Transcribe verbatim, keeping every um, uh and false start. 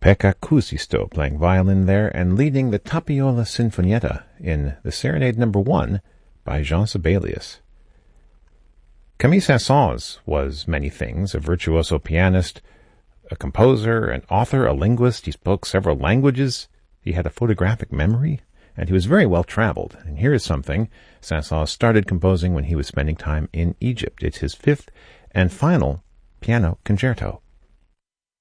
Pekka Kuusisto playing violin there and leading the Tapiola Sinfonietta in the Serenade Number One by Jean Sibelius. Camille Saint-Saëns was many things: a virtuoso pianist, a composer, an author, a linguist. He spoke several languages. He had a photographic memory, and he was very well traveled. And here is something Saint-Saëns started composing when he was spending time in Egypt. It's his fifth and final piano concerto.